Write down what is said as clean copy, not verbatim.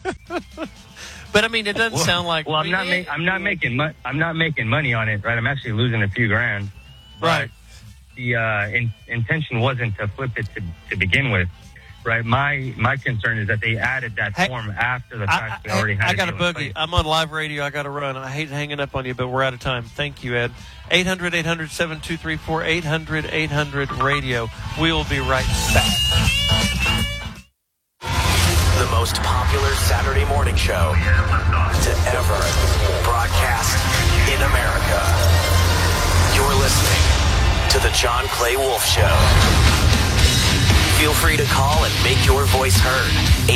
But I mean, it doesn't sound like. Well, I'm not making money on it, right? I'm actually losing a few grand. Right. The intention wasn't to flip it to begin with, right? My concern is that they added that form after the fact. We already had. I got a boogie. I'm on live radio. I got to run. I hate hanging up on you, but we're out of time. Thank you, Ed. 800-800-7234. 800-800-radio. We'll be right back. The most popular Saturday morning show to ever broadcast in America. You're listening to The John Clay Wolf Show. Feel free to call and make your voice heard.